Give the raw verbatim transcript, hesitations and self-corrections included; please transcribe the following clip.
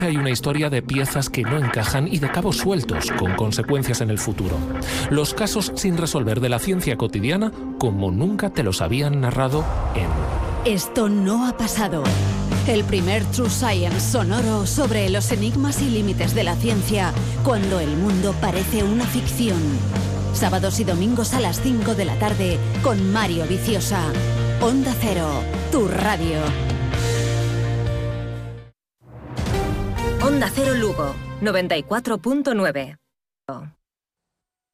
Hay una historia de piezas que no encajan y de cabos sueltos, con consecuencias en el futuro. Los casos sin resolver de la ciencia cotidiana, como nunca te los habían narrado en... Esto no ha pasado. El primer True Science sonoro sobre los enigmas y límites de la ciencia, cuando el mundo parece una ficción. Sábados y domingos a las cinco de la tarde, con Mario Viciosa. Onda Cero, tu radio. Onda Cero Lugo, noventa y cuatro punto nueve.